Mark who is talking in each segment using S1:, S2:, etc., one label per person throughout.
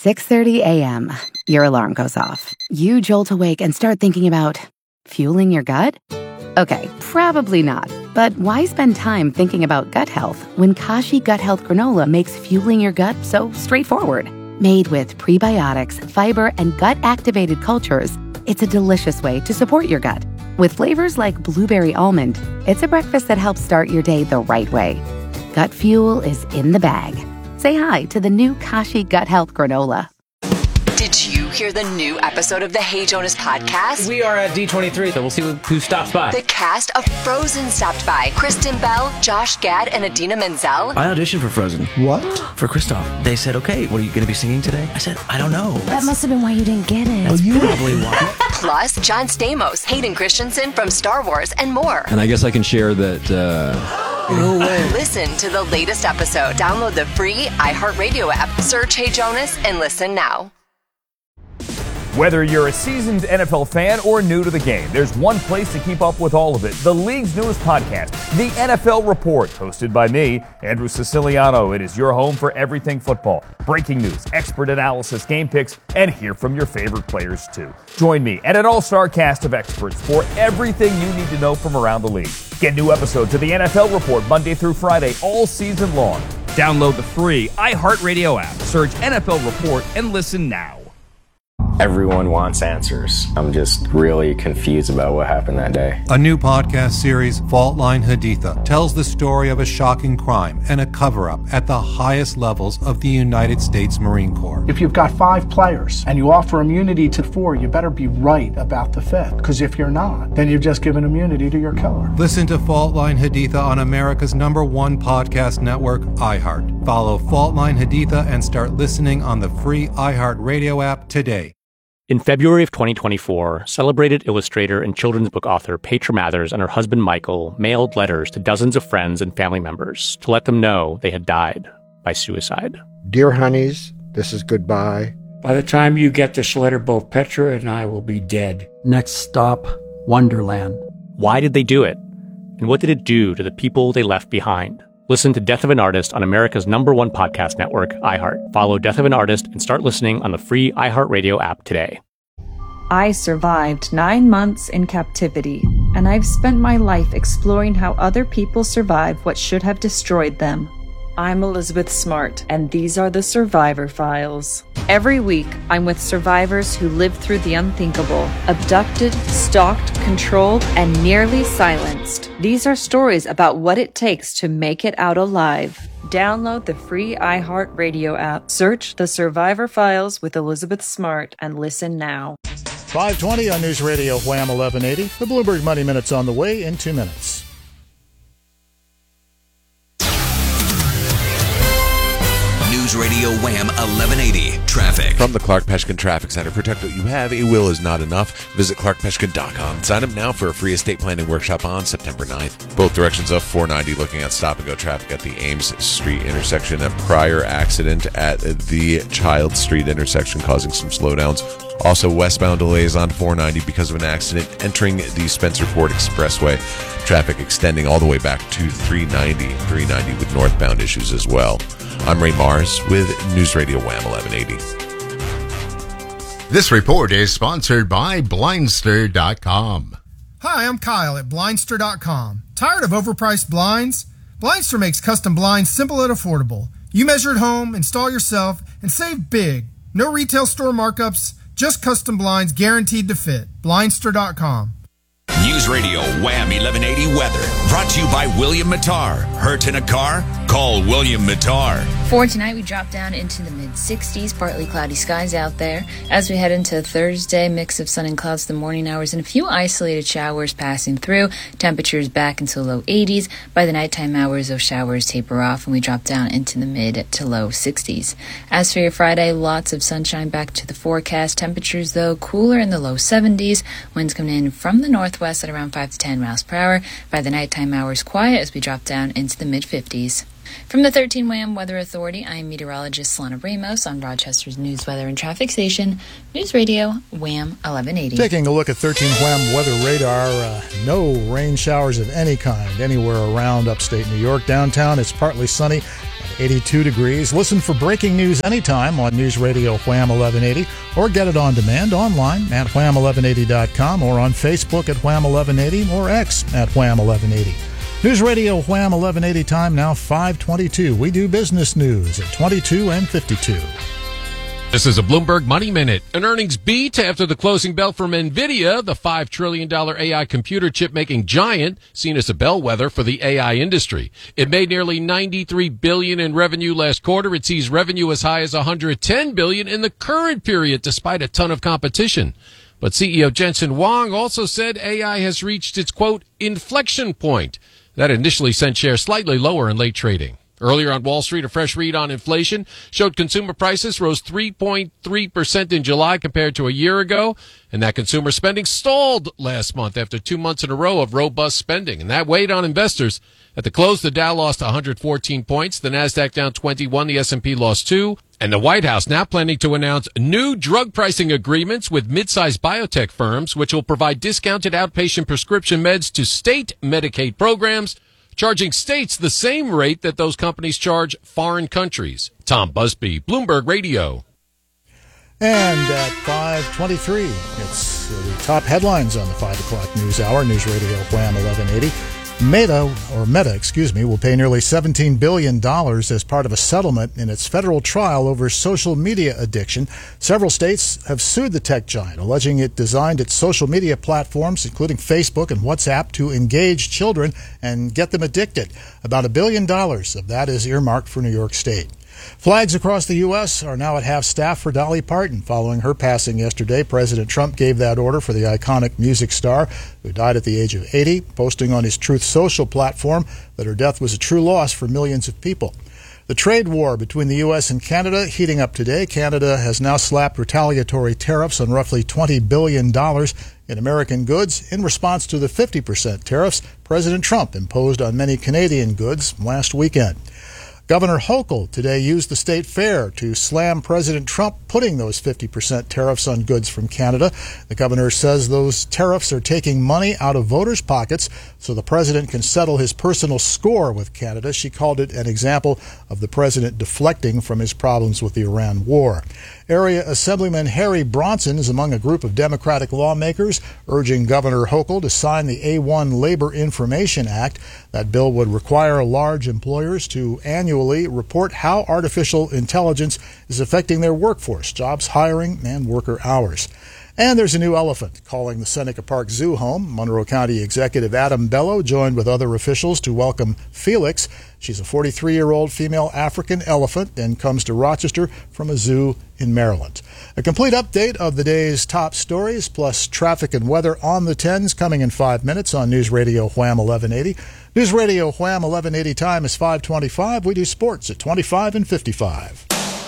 S1: 6:30 a.m., your alarm goes off. You jolt awake and start thinking about fueling your gut? Okay, probably not. But why spend time thinking about gut health when Kashi Gut Health Granola makes fueling your gut so straightforward? Made with prebiotics, fiber, and gut-activated cultures, it's a delicious way to support your gut. With flavors like blueberry almond, it's a breakfast that helps start your day the right way. Gut fuel is in the bag. Say hi to the new Kashi Gut Health Granola.
S2: Did you hear the new episode of the Hey Jonas podcast?
S3: We are at D23, so we'll see who stops by.
S2: The cast of Frozen stopped by. Kristen Bell, Josh Gad, and Idina Menzel.
S4: I auditioned for Frozen.
S5: What?
S4: For Kristoff. They said, okay, what are you going to be singing today? I said, I don't know.
S6: That must have been why you didn't get it.
S4: That's probably why.
S2: Plus, John Stamos, Hayden Christensen from Star Wars, and more.
S7: And I guess I can share that,
S4: No way.
S2: Listen to the latest episode. Download the free iHeartRadio app. Search Hey Jonas and listen now.
S8: Whether you're a seasoned NFL fan or new to the game, there's one place to keep up with all of it. The league's newest podcast, The NFL Report, hosted by me, Andrew Siciliano. It is your home for everything football. Breaking news, expert analysis, game picks, and hear from your favorite players too. Join me and an all-star cast of experts for everything you need to know from around the league. Get new episodes of The NFL Report Monday through Friday all season long. Download the free iHeartRadio app. Search NFL Report and listen now.
S9: Everyone wants answers. I'm just really confused about what happened that day.
S10: A new podcast series, Fault Line Haditha, tells the story of a shocking crime and a cover-up at the highest levels of the United States Marine Corps.
S5: If you've got 5 players and you offer immunity to 4, you better be right about the 5th. Because if you're not, then you've just given immunity to your killer.
S10: Listen to Fault Line Haditha on America's #1 podcast network, iHeart. Follow Fault Line Haditha and start listening on the free iHeart Radio app today.
S11: In February of 2024, celebrated illustrator and children's book author Petra Mathers and her husband Michael mailed letters to dozens of friends and family members to let them know they had died by suicide.
S12: Dear honeys, this is goodbye.
S13: By the time you get this letter, both Petra and I will be dead.
S14: Next stop, Wonderland.
S11: Why did they do it? And what did it do to the people they left behind? Listen to Death of an Artist on America's #1 podcast network, iHeart. Follow Death of an Artist and start listening on the free iHeartRadio app today.
S15: I survived 9 months in captivity, and I've spent my life exploring how other people survive what should have destroyed them. I'm Elizabeth Smart, and these are the Survivor Files. Every week, I'm with survivors who lived through the unthinkable, abducted, stalked, controlled, and nearly silenced. These are stories about what it takes to make it out alive. Download the free iHeartRadio app, search The Survivor Files with Elizabeth Smart, and listen now.
S16: 5:20 on News Radio Wham 1180. The Bloomberg Money Minute's on the way in 2 minutes.
S17: News Radio Wham 1180 Traffic.
S18: From the Clark Peshkin Traffic Center, protect what you have. A will is not enough. Visit clarkpeshkin.com. Sign up now for a free estate planning workshop on September 9th. Both directions of 490 looking at stop-and-go traffic at the Ames Street intersection. A prior accident at the Child Street intersection causing some slowdowns. Also, westbound delays on 490 because of an accident entering the Spencerport Expressway. Traffic extending all the way back to 390 with northbound issues as well. I'm Ray Mars with News Radio Wham 1180.
S19: This report is sponsored by Blindster.com.
S20: Hi, I'm Kyle at Blindster.com. Tired of overpriced blinds? Blindster makes custom blinds simple and affordable. You measure at home, install yourself, and save big. No retail store markups, just custom blinds guaranteed to fit. Blindster.com.
S17: News Radio Wham 1180 Weather. Brought to you by William Mattar. Hurt in a car? Call William Mattar.
S21: For tonight, we drop down into the mid-60s, partly cloudy skies out there. As we head into Thursday, mix of sun and clouds the morning hours and a few isolated showers passing through. Temperatures back into low 80s. By the nighttime hours, those showers taper off and we drop down into the mid to low 60s. As for your Friday, lots of sunshine back to the forecast. Temperatures, though, cooler in the low 70s. Winds coming in from the northwest at around 5 to 10 miles per hour. By the nighttime hours, quiet as we drop down into the mid-50s. From the 13 WHAM Weather Authority, I am meteorologist Solana Ramos on Rochester's News, Weather, and Traffic Station, News Radio, WHAM 1180.
S16: Taking a look at 13 WHAM weather radar, no rain showers of any kind anywhere around upstate New York. Downtown, it's partly sunny, 82 degrees. Listen for breaking news anytime on News Radio Wham 1180 or get it on demand online at wham1180.com or on Facebook at Wham 1180 or X at Wham 1180. News Radio Wham 1180 time now 5:22. We do business news at 22 and 52.
S1: This is a Bloomberg Money Minute. An earnings beat after the closing bell from NVIDIA, the $5 trillion AI computer chip-making giant, seen as a bellwether for the AI industry. It made nearly $93 billion in revenue last quarter. It sees revenue as high as $110 billion in the current period, despite a ton of competition. But CEO Jensen Huang also said AI has reached its, quote, inflection point. That initially sent shares slightly lower in late trading. Earlier on Wall Street, a fresh read on inflation showed consumer prices rose 3.3% in July compared to a year ago, and that consumer spending stalled last month after 2 months in a row of robust spending, and that weighed on investors. At the close, the Dow lost 114 points, the Nasdaq down 21, the S&P lost 2, and the White House now planning to announce new drug pricing agreements with mid-sized biotech firms, which will provide discounted outpatient prescription meds to state Medicaid programs, charging states the same rate that those companies charge foreign countries. Tom Busby, Bloomberg Radio.
S16: And at 5:23, it's the top headlines on the 5 o'clock news hour, News Radio Wham 1180. Meta, will pay nearly $17 billion as part of a settlement in its federal trial over social media addiction. Several states have sued the tech giant, alleging it designed its social media platforms, including Facebook and WhatsApp, to engage children and get them addicted. About $1 billion of that is earmarked for New York State. Flags across the U.S. are now at half-staff for Dolly Parton. Following her passing yesterday, President Trump gave that order for the iconic music star, who died at the age of 80, posting on his Truth Social platform that her death was a true loss for millions of people. The trade war between the U.S. and Canada heating up today. Canada has now slapped retaliatory tariffs on roughly $20 billion in American goods in response to the 50% tariffs President Trump imposed on many Canadian goods last weekend. Governor Hochul today used the state fair to slam President Trump putting those 50% tariffs on goods from Canada. The governor says those tariffs are taking money out of voters' pockets so the president can settle his personal score with Canada. She called it an example of the president deflecting from his problems with the Iran war. Area Assemblyman Harry Bronson is among a group of Democratic lawmakers urging Governor Hochul to sign the A1 Labor Information Act. That bill would require large employers to annually report how artificial intelligence is affecting their workforce, jobs hiring, and worker hours. And there's a new elephant calling the Seneca Park Zoo home. Monroe County Executive Adam Bello joined with other officials to welcome Felix. She's a 43-year-old female African elephant and comes to Rochester from a zoo in Maryland. A complete update of the day's top stories, plus traffic and weather on the 10s, coming in 5 minutes on News Radio Wham 1180. News Radio Wham 1180 time is 5:25. We do sports at 25 and 55.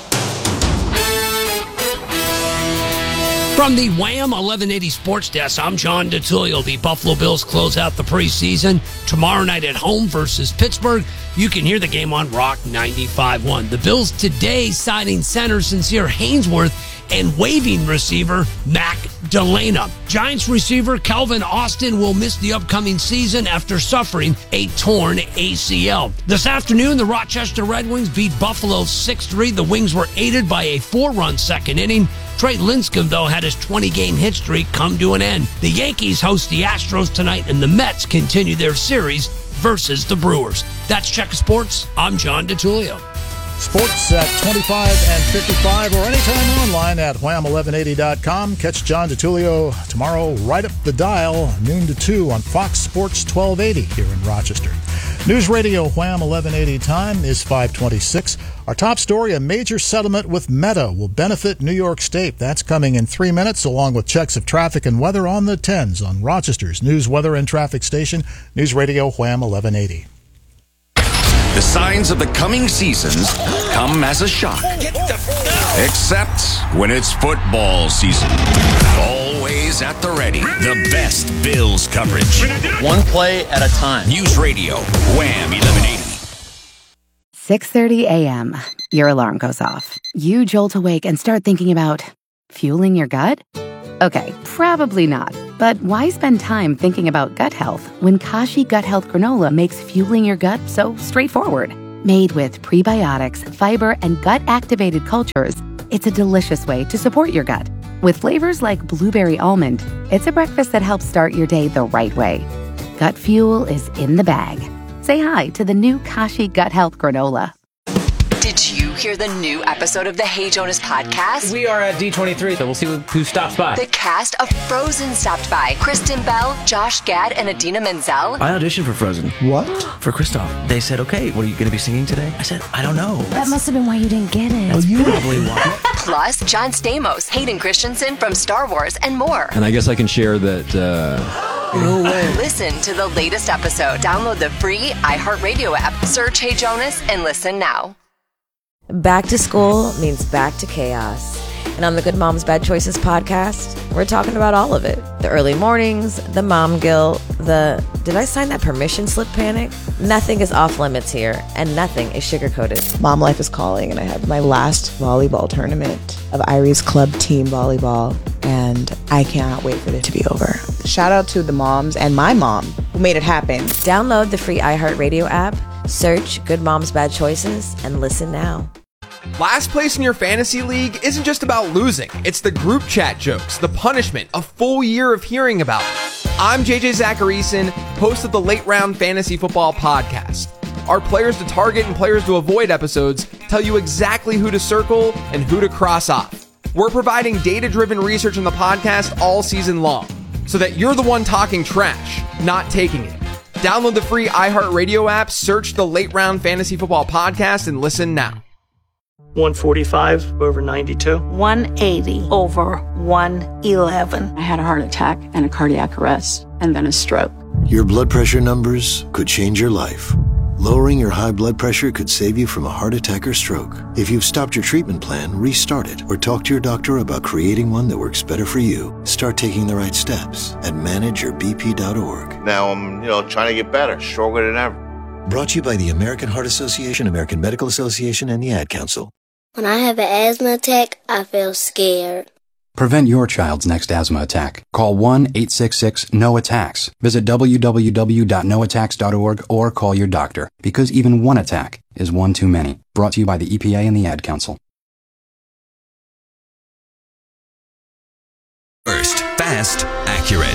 S22: From the Wham 1180 Sports Desk, I'm John DeTullio. The Buffalo Bills close out the preseason tomorrow night at home versus Pittsburgh. You can hear the game on Rock 95.1. The Bills today signing center Sincere Haynesworth and waiving receiver Mac Delana. Giants receiver Calvin Austin will miss the upcoming season after suffering a torn ACL. This afternoon, the Rochester Red Wings beat Buffalo 6-3. The Wings were aided by a 4-run second inning. Trey Lincecum, though, had his 20-game hit streak come to an end. The Yankees host the Astros tonight, and the Mets continue their series versus the Brewers. That's Check Sports. I'm John DeTullio.
S16: Sports at 25 and 55 or anytime online at wham1180.com. Catch John DeTullio tomorrow right up the dial, noon to 2 on Fox Sports 1280 here in Rochester. News Radio Wham 1180 time is 5:26. Our top story, a major settlement with Meta will benefit New York State. That's coming in 3 minutes, along with checks of traffic and weather on the 10s on Rochester's news, weather, and traffic station, News Radio Wham 1180.
S17: The signs of the coming seasons come as a shock. Except when it's football season. Always at the ready. The best Bills coverage.
S3: One play at a time.
S17: News Radio, Wham 1180.
S6: 6:30 a.m. Your alarm goes off. You jolt awake and start thinking about fueling your gut? Okay, probably not. But why spend time thinking about gut health when Kashi Gut Health Granola makes fueling your gut so straightforward? Made with prebiotics, fiber, and gut-activated cultures, it's a delicious way to support your gut. With flavors like blueberry almond, it's a breakfast that helps start your day the right way. Gut Fuel is in the bag. Say hi to the new Kashi Gut Health Granola.
S2: Did you hear the new episode of the Hey Jonas podcast?
S4: We are at D23, so we'll see who stops by.
S2: The cast of Frozen stopped by. Kristen Bell, Josh Gad, and Idina Menzel.
S3: I auditioned for Frozen.
S16: What?
S3: For Kristoff. They said, okay, what are you going to be singing today? I said, I don't know.
S7: That must have been why you didn't get it.
S3: That's probably why.
S2: Plus, John Stamos, Hayden Christensen from Star Wars, and more.
S23: And I guess I can share that...
S2: No way. Listen to the latest episode. Download the free iHeartRadio app. Search Hey Jonas and listen now.
S7: Back to school means back to chaos. And on the Good Moms Bad Choices podcast, we're talking about all of it. The early mornings, the mom guilt, the did I sign that permission slip panic? Nothing is off limits here, and nothing is sugar-coated.
S24: Mom life is calling, and I have my last volleyball tournament of Irie's club team volleyball, and I cannot wait for it to be over. Shout out to the moms and my mom who made it happen.
S7: Download the free iHeartRadio app, search Good Moms Bad Choices, and listen now.
S25: Last place in your fantasy league isn't just about losing. It's the group chat jokes, the punishment, a full year of hearing about it. I'm JJ Zacharyson, host of the Late Round Fantasy Football Podcast. Our players to target and players to avoid episodes tell you exactly who to circle and who to cross off. We're providing data-driven research on the podcast all season long, so that you're the one talking trash, not taking it. Download the free iHeartRadio app, search the Late Round Fantasy Football Podcast, and listen now.
S26: 145 over 92.
S27: 180 over 111. I had a heart attack and a cardiac arrest and then a stroke.
S28: Your blood pressure numbers could change your life. Lowering your high blood pressure could save you from a heart attack or stroke. If you've stopped your treatment plan, restart it or talk to your doctor about creating one that works better for you. Start taking the right steps at manageyourbp.org.
S29: Now I'm, trying to get better, stronger than ever.
S28: Brought to you by the American Heart Association, American Medical Association, and the Ad Council.
S30: When I have an asthma attack, I feel scared.
S31: Prevent your child's next asthma attack. Call 1-866-NO-ATTACKS. Visit www.noattacks.org or call your doctor, because even one attack is one too many. Brought to you by the EPA and the Ad Council.
S32: First, fast, accurate.